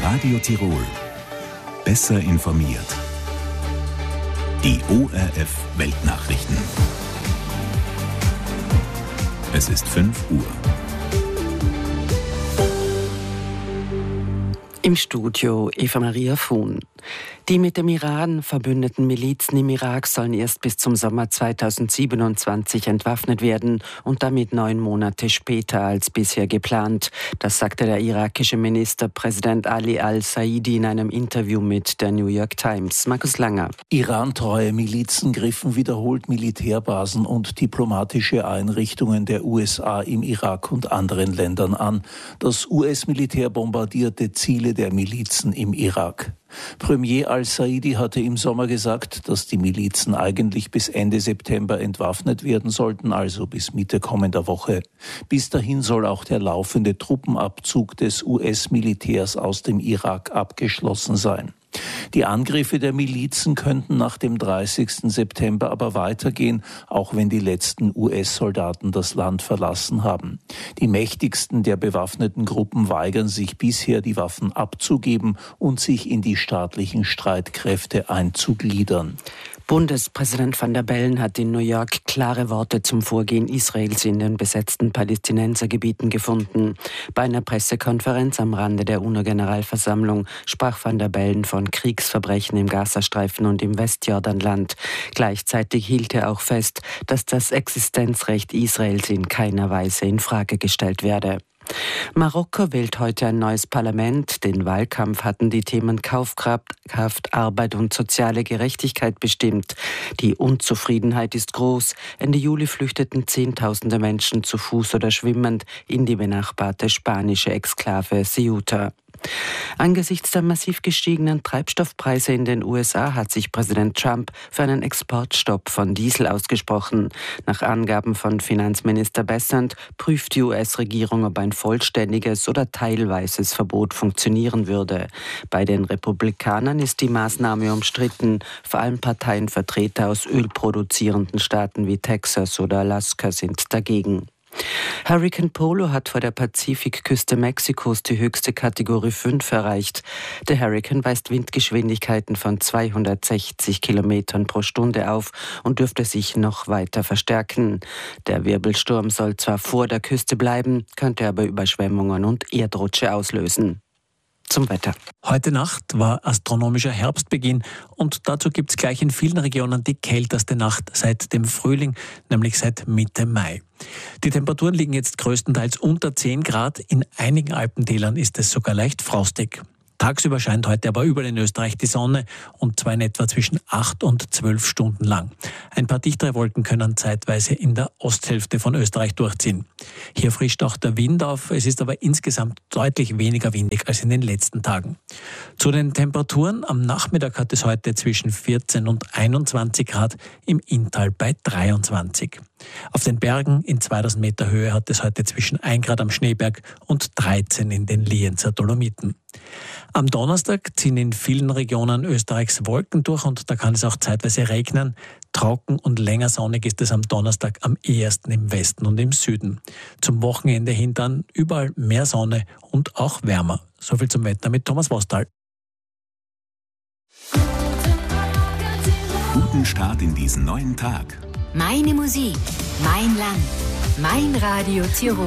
Radio Tirol. Besser informiert. Die ORF Weltnachrichten. Es ist 5 Uhr. Im Studio Eva Maria Fuhn. Die mit dem Iran verbündeten Milizen im Irak sollen erst bis zum Sommer 2027 entwaffnet werden und damit 9 Monate später als bisher geplant. Das sagte der irakische Ministerpräsident Ali al-Saidi in einem Interview mit der New York Times. Markus Langer. Iran-treue Milizen griffen wiederholt Militärbasen und diplomatische Einrichtungen der USA im Irak und anderen Ländern an. Das US-Militär bombardierte Ziele der Milizen im Irak. Premier al-Saidi hatte im Sommer gesagt, dass die Milizen eigentlich bis Ende September entwaffnet werden sollten, also bis Mitte kommender Woche. Bis dahin soll auch der laufende Truppenabzug des US-Militärs aus dem Irak abgeschlossen sein. Die Angriffe der Milizen könnten nach dem 30. September aber weitergehen, auch wenn die letzten US-Soldaten das Land verlassen haben. Die mächtigsten der bewaffneten Gruppen weigern sich bisher, die Waffen abzugeben und sich in die staatlichen Streitkräfte einzugliedern. Bundespräsident Van der Bellen hat in New York klare Worte zum Vorgehen Israels in den besetzten Palästinensergebieten gefunden. Bei einer Pressekonferenz am Rande der UNO-Generalversammlung sprach Van der Bellen von Kriegsverbrechen im Gazastreifen und im Westjordanland. Gleichzeitig hielt er auch fest, dass das Existenzrecht Israels in keiner Weise in Frage gestellt werde. Marokko wählt heute ein neues Parlament. Den Wahlkampf hatten die Themen Kaufkraft, Arbeit und soziale Gerechtigkeit bestimmt. Die Unzufriedenheit ist groß. Ende Juli flüchteten Zehntausende Menschen zu Fuß oder schwimmend in die benachbarte spanische Exklave Ceuta. Angesichts der massiv gestiegenen Treibstoffpreise in den USA hat sich Präsident Trump für einen Exportstopp von Diesel ausgesprochen. Nach Angaben von Finanzminister Bessent prüft die US-Regierung, ob ein vollständiges oder teilweises Verbot funktionieren würde. Bei den Republikanern ist die Maßnahme umstritten. Vor allem Parteienvertreter aus ölproduzierenden Staaten wie Texas oder Alaska sind dagegen. Hurrikan Polo hat vor der Pazifikküste Mexikos die höchste Kategorie 5 erreicht. Der Hurrikan weist Windgeschwindigkeiten von 260 Kilometern pro Stunde auf und dürfte sich noch weiter verstärken. Der Wirbelsturm soll zwar vor der Küste bleiben, könnte aber Überschwemmungen und Erdrutsche auslösen. Zum Wetter. Heute Nacht war astronomischer Herbstbeginn und dazu gibt es gleich in vielen Regionen die kälteste Nacht seit dem Frühling, nämlich seit Mitte Mai. Die Temperaturen liegen jetzt größtenteils unter 10 Grad, in einigen Alpentälern ist es sogar leicht frostig. Tagsüber scheint heute aber überall in Österreich die Sonne und zwar in etwa zwischen 8 und 12 Stunden lang. Ein paar dichtere Wolken können zeitweise in der Osthälfte von Österreich durchziehen. Hier frischt auch der Wind auf, es ist aber insgesamt deutlich weniger windig als in den letzten Tagen. Zu den Temperaturen, am Nachmittag hat es heute zwischen 14 und 21 Grad, im Inntal bei 23. Auf den Bergen in 2000 Meter Höhe hat es heute zwischen 1 Grad am Schneeberg und 13 in den Lienzer Dolomiten. Am Donnerstag ziehen in vielen Regionen Österreichs Wolken durch und da kann es auch zeitweise regnen. Trocken und länger sonnig ist es am Donnerstag am ehesten im Westen und im Süden. Zum Wochenende hin dann überall mehr Sonne und auch wärmer. Soviel zum Wetter mit Thomas Wostal. Guten Start in diesen neuen Tag. Meine Musik, mein Land, mein Radio Tirol.